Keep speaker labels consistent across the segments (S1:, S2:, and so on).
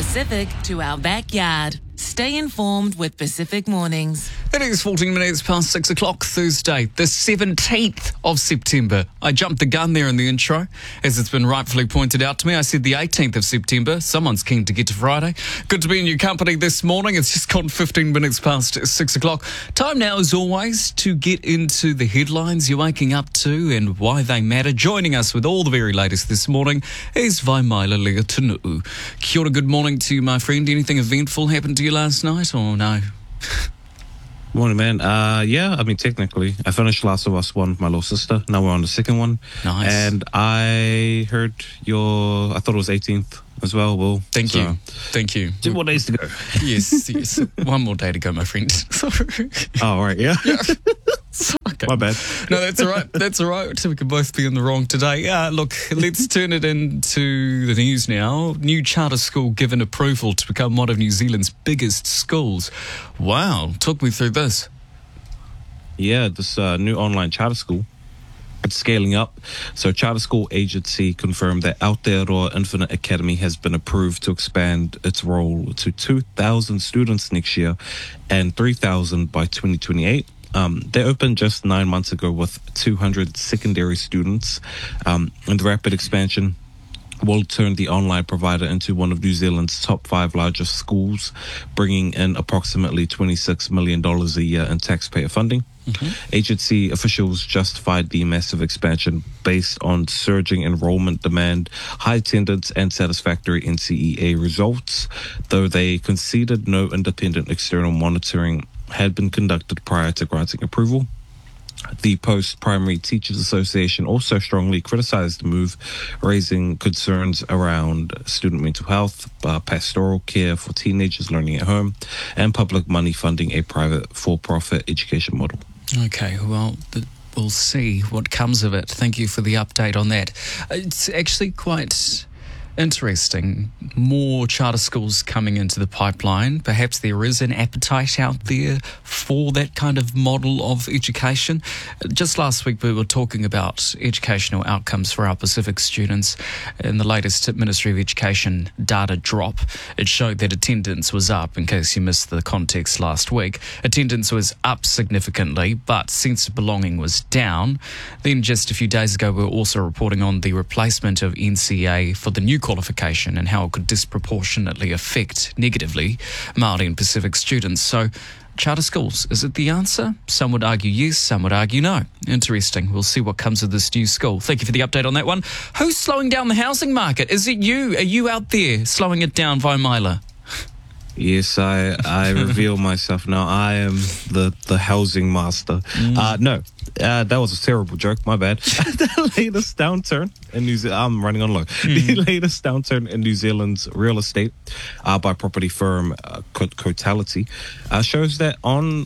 S1: Pacific to our backyard. Stay informed with Pacific Mornings.
S2: It is 14 minutes past 6 o'clock, Thursday, the 17th of September. I jumped the gun there in the intro. As it's been rightfully pointed out to me, I said the 18th of September. Someone's keen to get to Friday. Good to be in your company this morning. It's just gone 15 minutes past 6 o'clock. Time now, as always, to get into the headlines you're waking up to and why they matter. Joining us with all the very latest this morning is Vaimaila Leotunuu. Kia ora, good morning to you, my friend. Anything eventful happened to you last night or no?
S3: Morning, man. Yeah, I mean, technically, I finished Last of Us 1 with my little sister. Now we're on the second one.
S2: Nice.
S3: And I heard I thought it was 18th as well, Will.
S2: Thank you.
S3: 2 more days to go.
S2: Yes. One more day to go, my friend. Sorry.
S3: Oh, right, yeah.
S2: Okay.
S3: My bad.
S2: No, that's all right. So we could both be in the wrong today. Look, let's turn it into the news now. New charter school given approval to become one of New Zealand's biggest schools. Wow. Talk me through this.
S3: Yeah, this new online charter school, it's scaling up. So Charter School Agency confirmed that Aotearoa Infinite Academy has been approved to expand its role to 2,000 students next year and 3,000 by 2028. They opened just 9 months ago with 200 secondary students, and the rapid expansion will turn the online provider into one of New Zealand's top 5 largest schools, bringing in approximately $26 million a year in taxpayer funding. Mm-hmm. Agency officials justified the massive expansion based on surging enrollment demand, high attendance, and satisfactory NCEA results, though they conceded no independent external monitoring had been conducted prior to granting approval. The Post-Primary Teachers Association also strongly criticized the move, raising concerns around student mental health, pastoral care for teenagers learning at home, and public money funding a private for-profit education model.
S2: Okay, well, we'll see what comes of it. Thank you for the update on that. It's actually quite interesting. More charter schools coming into the pipeline. Perhaps there is an appetite out there for that kind of model of education. Just last week we were talking about educational outcomes for our Pacific students. In the latest Ministry of Education data drop, it showed that attendance was up. In case you missed the context last week, attendance was up significantly, but sense of belonging was down. Then just a few days ago we were also reporting on the replacement of NCEA for the new qualification and how it could disproportionately affect negatively Māori and Pacific students. So, charter schools, is it the answer? Some would argue yes, some would argue no. Interesting. We'll see what comes of this new school. Thank you for the update on that one. Who's slowing down the housing market? Is it you? Are you out there slowing it down, Vaimaila?
S3: Yes, I reveal myself now. I am the housing master. No, that was a terrible joke. My bad. The latest downturn in New Zealand. I'm running on low. The latest downturn in New Zealand's real estate by property firm Cotality shows that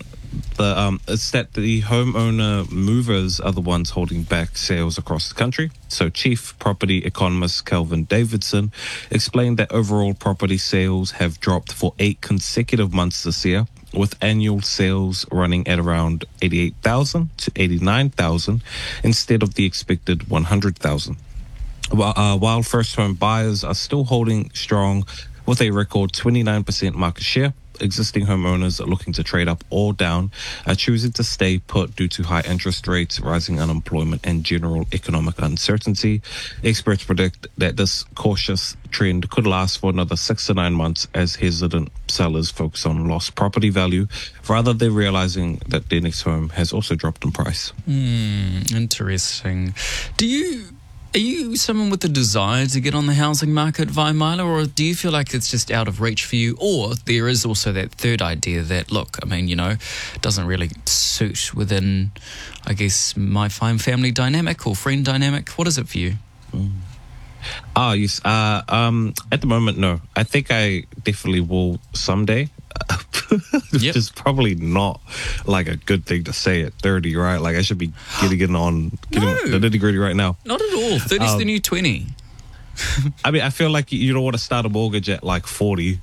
S3: it's that the homeowner movers are the ones holding back sales across the country. So chief property economist Kelvin Davidson explained that overall property sales have dropped for 8 consecutive months this year, with annual sales running at around 88,000 to 89,000 instead of the expected 100,000. While first home buyers are still holding strong with a record 29% market share, existing homeowners are looking to trade up or down are choosing to stay put due to high interest rates, rising unemployment, and general economic uncertainty. Experts predict that this cautious trend could last for another 6 to 9 months as hesitant sellers focus on lost property value rather than realizing that their next home has also dropped in price.
S2: Interesting. Are you someone with a desire to get on the housing market, Vaimaila, or do you feel like it's just out of reach for you? Or there is also that third idea that, look, I mean, it doesn't really suit within, I guess, my fine family dynamic or friend dynamic. What is it for you?
S3: Yes. At the moment, no. I think I definitely will someday. Which is probably not like a good thing to say at 30, right? Like I should be getting the nitty-gritty right now.
S2: Not at all. 30's the new 20.
S3: I mean, I feel like you don't want to start a mortgage at like 40.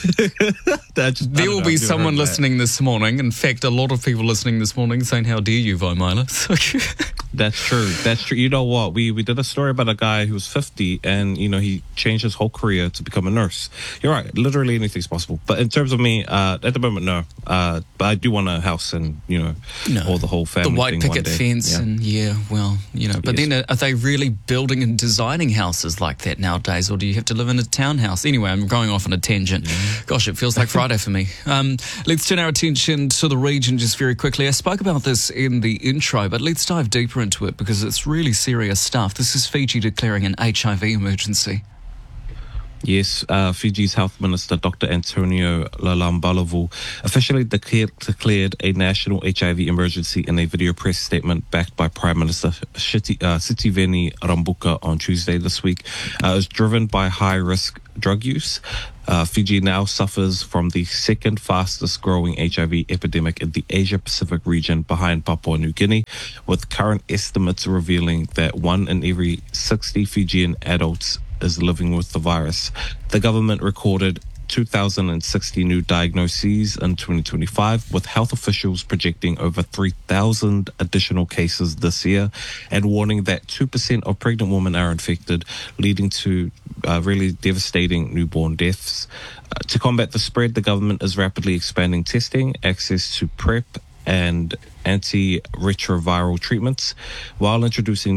S2: There will be someone listening this morning. In fact, a lot of people listening this morning saying, "How dare you, Vaimaila?"
S3: That's true. That's true. You know what? We did a story about a guy who was 50 and, he changed his whole career to become a nurse. You're right. Literally anything's possible. But in terms of me, at the moment, no. But I do want a house and, all the whole family
S2: The white
S3: thing
S2: picket
S3: one day.
S2: fence and But
S3: Yes.
S2: then are they really building and designing houses like that nowadays, or do you have to live in a townhouse? Anyway, I'm going off on a tangent. Gosh, it feels like Friday for me. Let's turn our attention to the region just very quickly. I spoke about this in the intro, but let's dive deeper into it because it's really serious stuff. This is Fiji declaring an HIV emergency.
S3: Yes, Fiji's Health Minister, Dr. Antonio Lalambalavu, officially declared a national HIV emergency in a video press statement backed by Prime Minister Sitiveni Rabuka on Tuesday this week. It was driven by high-risk drug use. Fiji now suffers from the second fastest growing HIV epidemic in the Asia-Pacific region behind Papua New Guinea, with current estimates revealing that 1 in every 60 Fijian adults is living with the virus. The government recorded 2,060 new diagnoses in 2025, with health officials projecting over 3,000 additional cases this year and warning that 2% of pregnant women are infected, leading to really devastating newborn deaths. To combat the spread, the government is rapidly expanding testing, access to PrEP and antiretroviral treatments, while introducing